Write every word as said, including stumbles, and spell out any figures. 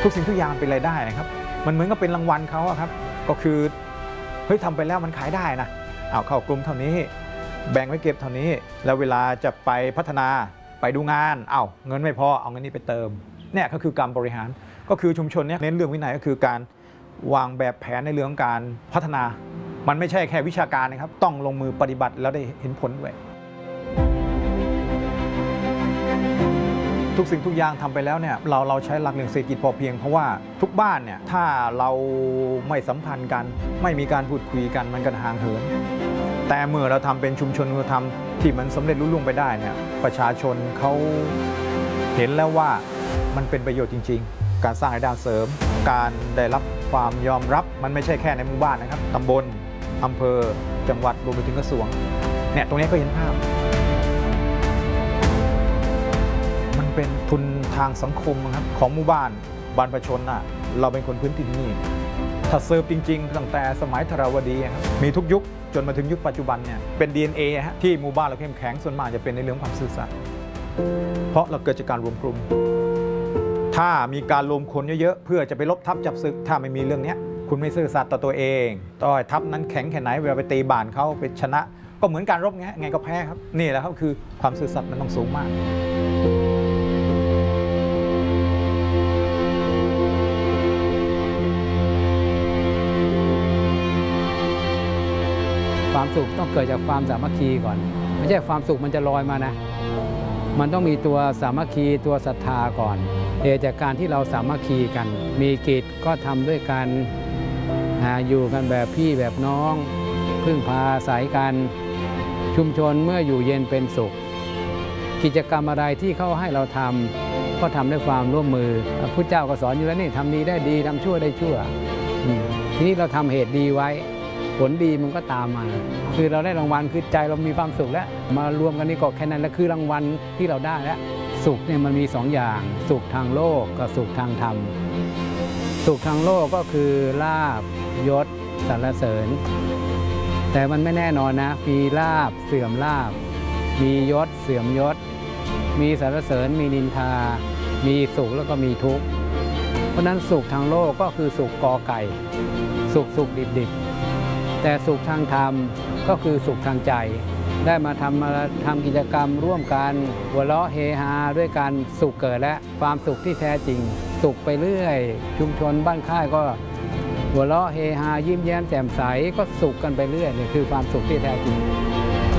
ทุกสิ่งทุกอย่างเป็นรายได้ครับมันเหมือนกับเป็นรางวัลเขาครับก็คือเฮ้ยทำไปแล้วมันขายได้นะเอาเข้ากลุ่มเท่านี้แบ่งไว้เก็บเท่านี้แล้วเวลาจะไปพัฒนาไปดูงานเอาเงินไม่พอเอาเงินนี้ไปเติมเนี่ยก็คือการบริหารก็คือชุมชนเนี่ยเน้นเรื่องวินัยก็คือการวางแบบแผนในเรื่องการพัฒนามันไม่ใช่แค่วิชาการนะครับต้องลงมือปฏิบัติแล้วได้เห็นผลด้วยทุกสิ่งทุกอย่างทำไปแล้วเนี่ยเราเราใช้หลักเรื่องเศรษฐกิจพอเพียงเพราะว่าทุกบ้านเนี่ยถ้าเราไม่สัมพันธ์กันไม่มีการพูดคุยกันมันก็ห่างเหินแต่เมื่อเราทำเป็นชุมชนเราทำที่มันสำเร็จรุ่งเรืองไปได้เนี่ยประชาชนเขาเห็นแล้วว่ามันเป็นประโยชน์จริงๆการสร้างรายได้เสริมการได้รับความยอมรับมันไม่ใช่แค่ในหมู่บ้านนะครับตำบลอำเภอจังหวัดรวมไปถึงกระทรวงเนี่ยตรงนี้ก็เห็นภาพมันเป็นทุนทางสังคมครับของหมู่บ้านบรรพชนน่ะเราเป็นคนพื้นที่นี่ถ้าเซิร์ฟจริงๆตั้งแต่สมัยธรวดีครับมีทุกยุคจนมาถึงยุคปัจจุบันเนี่ยเป็น ดี เอ็น เอ ฮะที่หมู่บ้านเราเข้มแข็งส่วนมากจะเป็นในเรื่องความซื่อสัตย์เพราะเราเกิดจากการรวมกลุ่มถ้ามีการรวมคนเยอะๆเพื่อจะไปลบทับจับศึกถ้าไม่มีเรื่องนี้คุณไม่ซื่อสัตย์ต่อตัวเองต่อทัพนั้นแข็งแค่ไหนเวลาไปตีบ้านเขาไปชนะก็เหมือนการรบไงไงก็แพ้ครับนี่แหละครับคือความซื่อสัตย์มันต้องสูงมากความสุขต้องเกิดจากความสามัคคีก่อนไม่ใช่ความสุขมันจะลอยมานะมันต้องมีตัวสามัคคีตัวศรัทธาก่อนเหตุจากการที่เราสามัคคีกันมีกิจก็ทำด้วยกันอยู่กันแบบพี่แบบน้องพึ่งพาอาศัยกันชุมชนเมื่ออยู่เย็นเป็นสุขกิจกรรมอะไรที่เขาให้เราทำก็ทำด้วยความร่วมมือพระพุทธเจ้าก็สอนอยู่แล้วนี่ทำดีได้ดีทำชั่วได้ชั่วทีนี้เราทำเหตุดีไว้ผลดีมันก็ตามมาคือเราได้รางวัลคือใจเรามีความสุขแล้วมารวมกันนี่ก็แค่นั้นแล้วคือรางวัลที่เราได้แล้วสุขเนี่ยมันมีสองอย่างสุขทางโลกกับสุขทางธรรมสุขทางโลกก็คือลาภยศสรรเสริญแต่มันไม่แน่นอนนะมีลาภเสื่อมลาภมียศเสื่อมยศมีสรรเสริญมีนินทามีสุขแล้วก็มีทุกข์เพราะนั้นสุขทางโลกก็คือสุขกอไก่สุขสุขดิบดิบแต่สุขทางธรรมก็คือสุขทางใจได้มาทำมาทำกิจกรรมร่วมกันหัวเราะเฮฮาด้วยกันสุขเกิดและความสุขที่แท้จริงสุขไปเรื่อยชุมชนบ้านค่ายก็หัวเราะเฮฮายิ้มแย้มแจ่มใสก็สุขกันไปเรื่อยนี่คือความสุขที่แท้จริง